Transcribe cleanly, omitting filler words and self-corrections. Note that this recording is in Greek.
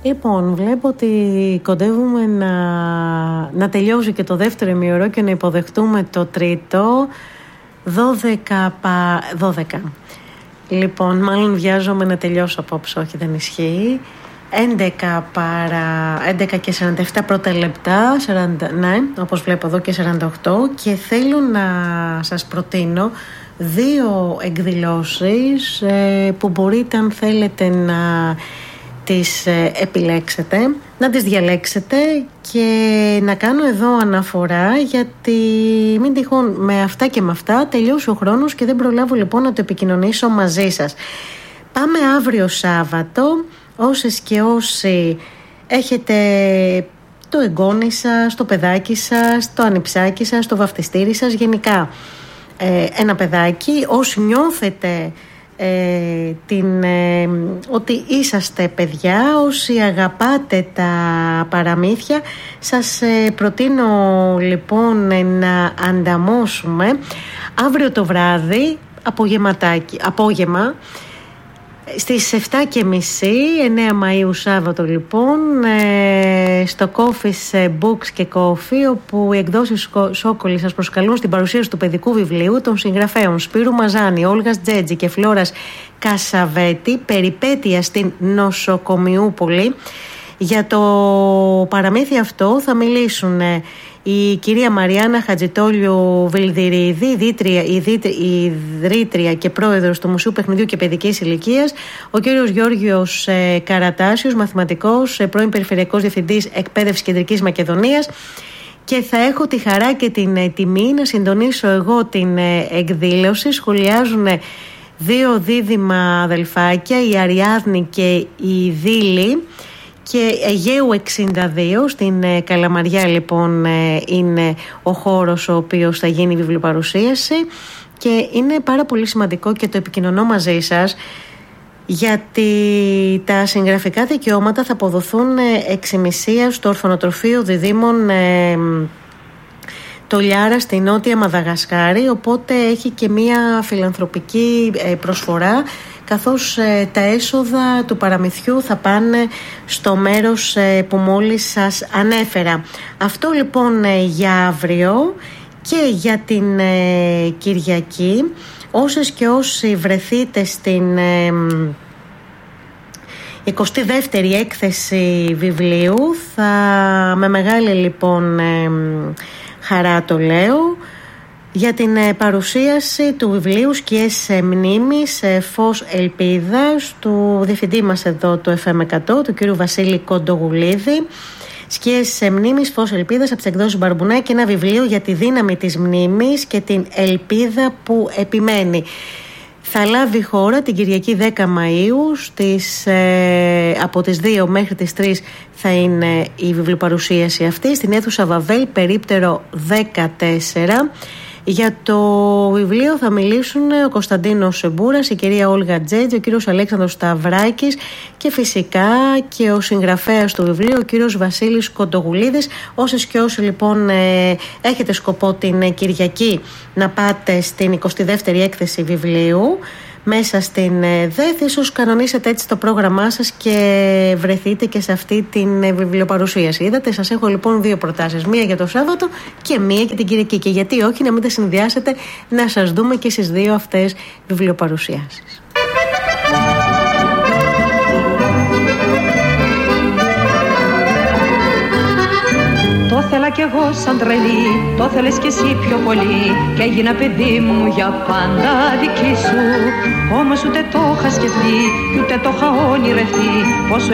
Λοιπόν, βλέπω ότι κοντεύουμε να τελειώσει και το δεύτερο ημιωρό και να υποδεχτούμε το τρίτο. 12. Λοιπόν, μάλλον βιάζομαι να τελειώσω απόψε, όχι δεν ισχύει. 11 και 47 πρώτα λεπτά, 40, ναι, όπως βλέπω εδώ, και 48, και θέλω να σας προτείνω 2 εκδηλώσεις που μπορείτε, αν θέλετε, να τις επιλέξετε, να τις διαλέξετε, και να κάνω εδώ αναφορά, γιατί μην τυχόν με αυτά και με αυτά τελειώσει ο χρόνος και δεν προλάβω λοιπόν να το επικοινωνήσω μαζί σας. Πάμε αύριο Σάββατο. Όσες και όσοι έχετε το εγγόνι σας, το παιδάκι σας, το ανιψάκι σας, το βαφτιστήρι σας, γενικά ένα παιδάκι, όσοι νιώθετε ότι είσαστε παιδιά, όσοι αγαπάτε τα παραμύθια, σας προτείνω λοιπόν να ανταμώσουμε αύριο το βράδυ, απόγευμα, στις 7.30, 9 Μαΐου Σάββατο λοιπόν, στο Coffee's Books και Coffee, όπου οι εκδόσεις Σόκολη σας προσκαλούν στην παρουσίαση του παιδικού βιβλίου των συγγραφέων Σπύρου Μαζάνη, Όλγας Τζέτζη και Φλόρας Κασαβέτη, «Περιπέτεια στην Νοσοκομιούπολη». Για το παραμύθι αυτό θα μιλήσουν η κυρία Μαριάννα Χατζητόλιου Βιλδυρίδη, ιδρύτρια και πρόεδρος του Μουσείου Παιχνιδιού και Παιδικής Ηλικίας, ο κύριος Γιώργος Καρατάσιος, μαθηματικός, πρώην Περιφερειακός Διευθυντής Εκπαίδευσης Κεντρικής Μακεδονίας, και θα έχω τη χαρά και την τιμή να συντονίσω εγώ την εκδήλωση. Σχολιάζουν 2 δίδυμα αδελφάκια, η Αριάδνη και η Δήλη, και Αιγαίου 62 στην Καλαμαριά λοιπόν είναι ο χώρος ο οποίος θα γίνει η βιβλιοπαρουσίαση, και είναι πάρα πολύ σημαντικό και το επικοινωνώ μαζί σας, γιατί τα συγγραφικά δικαιώματα θα αποδοθούν 6.30 στο Ορφανοτροφείο Διδήμων το Λιάρα στη Νότια Μαδαγασκάρη, οπότε έχει και μια φιλανθρωπική προσφορά, καθώς τα έσοδα του παραμυθιού θα πάνε στο μέρος που μόλις σας ανέφερα. Αυτό λοιπόν για αύριο. Και για την Κυριακή, όσες και όσοι βρεθείτε στην 22η έκθεση βιβλίου, θα με μεγάλη λοιπόν χαρά το λέω, για την παρουσίαση του βιβλίου «Σκιές μνήμης, φως ελπίδας» του διευθυντή μας εδώ του FM100, του κύριου Βασίλη Κοντογουλίδη. «Σκιές μνήμης, φως ελπίδας» από τις εκδόσεις Μπαρμπουνάκη, ένα βιβλίο για τη δύναμη της μνήμης και την ελπίδα που επιμένει. Θα λάβει χώρα την Κυριακή 10 Μαΐου από τις 2 μέχρι τις 3 θα είναι η βιβλιοπαρουσίαση αυτή, στην αίθουσα Βαβέλ, περίπτερο 14. Για το βιβλίο θα μιλήσουν ο Κωνσταντίνος Σεμπούρας, η κυρία Όλγα Τζέτζη, ο κύριος Αλέξανδρος Σταυράκης και φυσικά και ο συγγραφέας του βιβλίου, ο κύριος Βασίλης Κοντογουλίδης. Όσες και όσοι λοιπόν έχετε σκοπό την Κυριακή να πάτε στην 22η έκθεση βιβλίου μέσα στην ΔΕΘ, ίσως κανονίσετε έτσι το πρόγραμμά σας και βρεθείτε και σε αυτή την βιβλιοπαρουσίαση. Είδατε, σας έχω λοιπόν 2 προτάσεις, μία για το Σάββατο και μία για την Κυριακή, και γιατί όχι να μην τα συνδυάσετε, να σας δούμε και στις 2 αυτές βιβλιοπαρουσιάσεις. Το θέλα κι εγώ σαν τρελή, το θέλες κι εσύ πιο πολύ, και έγινα παιδί μου για πάντα δική σου. Όμως ούτε το είχα σκεφτεί, ούτε το είχα όνειρευτεί, πόσο